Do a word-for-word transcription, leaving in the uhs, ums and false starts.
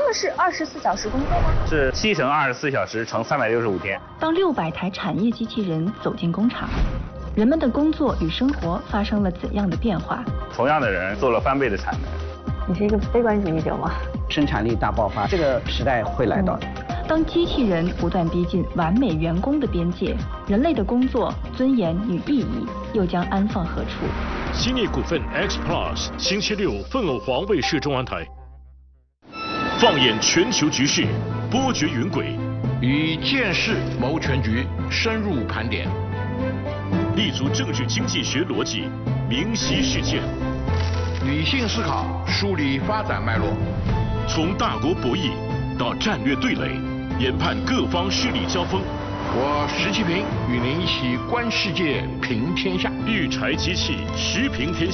的是二十四小时工作吗？ 是七乘二十四小时乘三百六十五天。 当六百台产业机器人走进工厂，人们的工作与生活发生了怎样的变化？ 同样的人做了翻倍的产能。 你是一个悲观主义者吗？ 生产力大爆发，这个时代会来到的。 嗯、当机器人不断逼近完美员工的边界，人类的工作尊严与意义又将安放何处？ 兴业股份 X Plus 星期六凤凰卫卫视中央台。放眼全球局势，波谲云轨， 以见识谋全局，深入盘点， 立足政治经济学逻辑，明晰事件， 理性思考，梳理发展脉络， 从大国博弈到战略对垒，研判各方势力交锋。 我石其平与您一起观世界，评天下。 育才机器，时评天下。